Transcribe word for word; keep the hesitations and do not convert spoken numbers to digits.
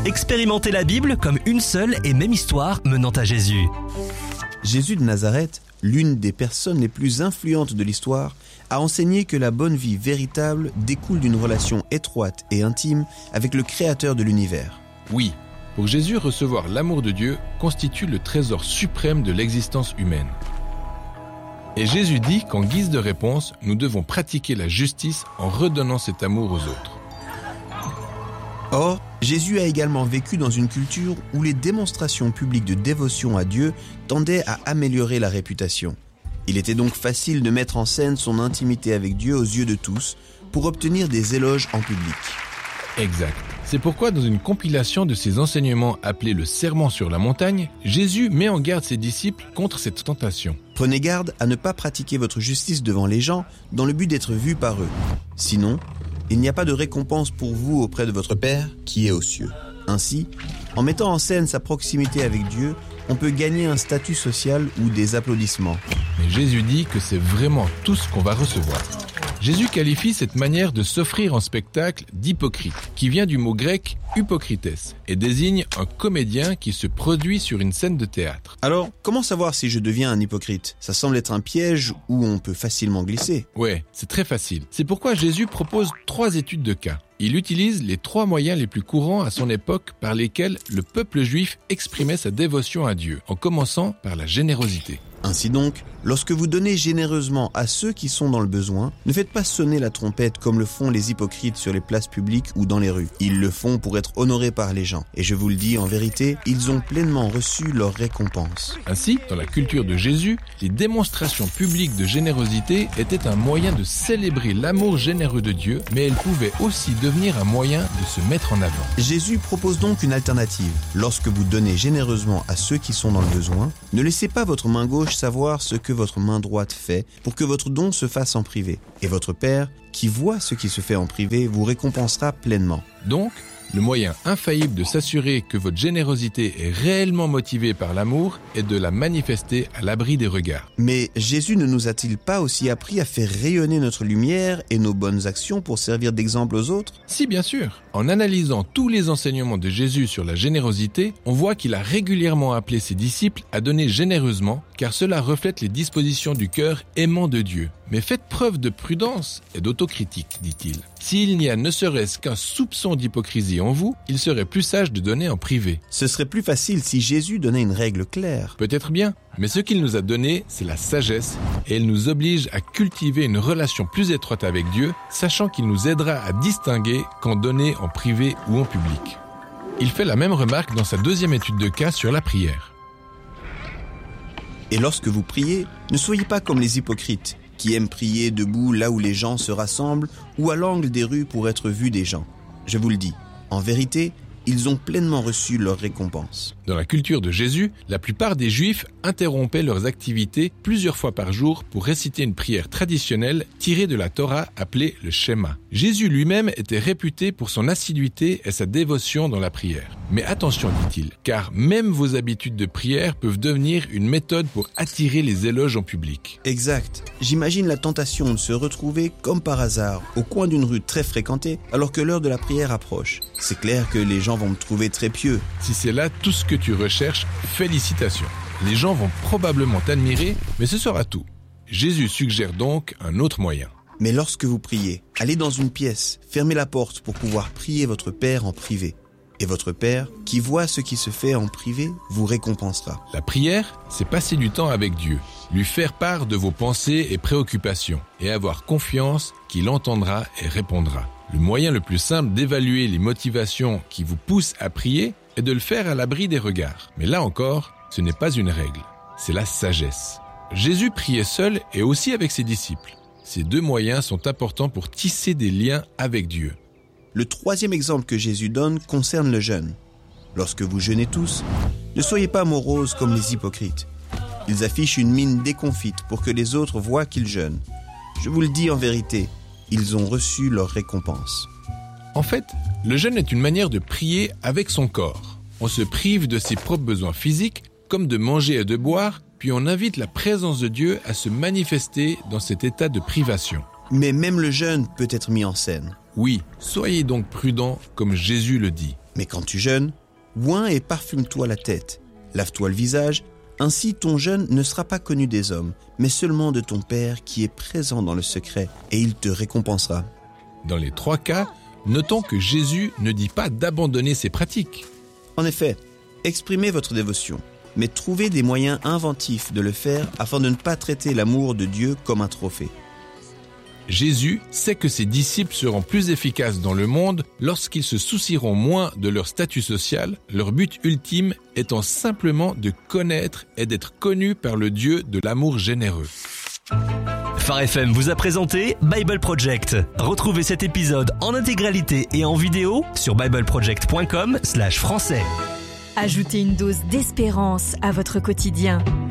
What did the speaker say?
Expérimentez la Bible comme une seule et même histoire menant à Jésus. Jésus de Nazareth, l'une des personnes les plus influentes de l'histoire, a enseigné que la bonne vie véritable découle d'une relation étroite et intime avec le Créateur de l'univers. Oui, pour Jésus, recevoir l'amour de Dieu constitue le trésor suprême de l'existence humaine. Et Jésus dit qu'en guise de réponse, nous devons pratiquer la justice en redonnant cet amour aux autres. Or, Jésus a également vécu dans une culture où les démonstrations publiques de dévotion à Dieu tendaient à améliorer la réputation. Il était donc facile de mettre en scène son intimité avec Dieu aux yeux de tous pour obtenir des éloges en public. Exact. C'est pourquoi dans une compilation de ses enseignements appelée le Sermon sur la montagne, Jésus met en garde ses disciples contre cette tentation. Prenez garde à ne pas pratiquer votre justice devant les gens dans le but d'être vu par eux. Sinon, il n'y a pas de récompense pour vous auprès de votre Père qui est aux cieux. Ainsi, en mettant en scène sa proximité avec Dieu, on peut gagner un statut social ou des applaudissements. Mais Jésus dit que c'est vraiment tout ce qu'on va recevoir. Jésus qualifie cette manière de s'offrir en spectacle d'hypocrite, qui vient du mot grec « hypocrites » et désigne un comédien qui se produit sur une scène de théâtre. Alors, comment savoir si je deviens un hypocrite ? Ça semble être un piège où on peut facilement glisser. Ouais, c'est très facile. C'est pourquoi Jésus propose trois études de cas. Il utilise les trois moyens les plus courants à son époque par lesquels le peuple juif exprimait sa dévotion à Dieu, en commençant par la générosité. Ainsi donc, lorsque vous donnez généreusement à ceux qui sont dans le besoin, ne faites pas sonner la trompette comme le font les hypocrites sur les places publiques ou dans les rues. Ils le font pour être honorés par les gens. Et je vous le dis en vérité, ils ont pleinement reçu leur récompense. Ainsi, dans la culture de Jésus, les démonstrations publiques de générosité étaient un moyen de célébrer l'amour généreux de Dieu, mais elles pouvaient aussi devenir un moyen de se mettre en avant. Jésus propose donc une alternative. Lorsque vous donnez généreusement à ceux qui sont dans le besoin, ne laissez pas votre main gauche savoir ce que votre main droite fait pour que votre don se fasse en privé. Et votre Père, qui voit ce qui se fait en privé, vous récompensera pleinement. Donc, le moyen infaillible de s'assurer que votre générosité est réellement motivée par l'amour est de la manifester à l'abri des regards. Mais Jésus ne nous a-t-il pas aussi appris à faire rayonner notre lumière et nos bonnes actions pour servir d'exemple aux autres ? Si, bien sûr. En analysant tous les enseignements de Jésus sur la générosité, on voit qu'il a régulièrement appelé ses disciples à donner généreusement, car cela reflète les dispositions du cœur aimant de Dieu. Mais faites preuve de prudence et d'autocritique, dit-il. S'il n'y a ne serait-ce qu'un soupçon d'hypocrisie en vous, il serait plus sage de donner en privé. Ce serait plus facile si Jésus donnait une règle claire. Peut-être bien, mais ce qu'il nous a donné, c'est la sagesse, et elle nous oblige à cultiver une relation plus étroite avec Dieu, sachant qu'il nous aidera à distinguer quand donner en privé ou en public. Il fait la même remarque dans sa deuxième étude de cas sur la prière. Et lorsque vous priez, ne soyez pas comme les hypocrites, qui aiment prier debout là où les gens se rassemblent ou à l'angle des rues pour être vus des gens. Je vous le dis, en vérité, ils ont pleinement reçu leur récompense. Dans la culture de Jésus, la plupart des Juifs interrompaient leurs activités plusieurs fois par jour pour réciter une prière traditionnelle tirée de la Torah appelée le Shema. Jésus lui-même était réputé pour son assiduité et sa dévotion dans la prière. Mais attention, dit-il, car même vos habitudes de prière peuvent devenir une méthode pour attirer les éloges en public. Exact. J'imagine la tentation de se retrouver, comme par hasard, au coin d'une rue très fréquentée, alors que l'heure de la prière approche. C'est clair que les gens vont me trouver très pieux. Si c'est là tout ce que tu recherches, félicitations. Les gens vont probablement t'admirer, mais ce sera tout. Jésus suggère donc un autre moyen. Mais lorsque vous priez, allez dans une pièce, fermez la porte pour pouvoir prier votre Père en privé. Et votre Père, qui voit ce qui se fait en privé, vous récompensera. La prière, c'est passer du temps avec Dieu, lui faire part de vos pensées et préoccupations, et avoir confiance qu'il entendra et répondra. Le moyen le plus simple d'évaluer les motivations qui vous poussent à prier est de le faire à l'abri des regards. Mais là encore, ce n'est pas une règle, c'est la sagesse. Jésus priait seul et aussi avec ses disciples. Ces deux moyens sont importants pour tisser des liens avec Dieu. Le troisième exemple que Jésus donne concerne le jeûne. Lorsque vous jeûnez tous, ne soyez pas moroses comme les hypocrites. Ils affichent une mine déconfite pour que les autres voient qu'ils jeûnent. Je vous le dis en vérité, ils ont reçu leur récompense. En fait, le jeûne est une manière de prier avec son corps. On se prive de ses propres besoins physiques, comme de manger et de boire, puis on invite la présence de Dieu à se manifester dans cet état de privation. Mais même le jeûne peut être mis en scène. Oui, soyez donc prudents comme Jésus le dit. Mais quand tu jeûnes, oins et parfume-toi la tête, lave-toi le visage, ainsi ton jeûne ne sera pas connu des hommes, mais seulement de ton Père qui est présent dans le secret, et il te récompensera. Dans les trois cas, notons que Jésus ne dit pas d'abandonner ces pratiques. En effet, exprimez votre dévotion, mais trouvez des moyens inventifs de le faire afin de ne pas traiter l'amour de Dieu comme un trophée. Jésus sait que ses disciples seront plus efficaces dans le monde lorsqu'ils se soucieront moins de leur statut social, leur but ultime étant simplement de connaître et d'être connus par le Dieu de l'amour généreux. Phare F M vous a présenté Bible Project. Retrouvez cet épisode en intégralité et en vidéo sur bible project point com slash français. Ajoutez une dose d'espérance à votre quotidien.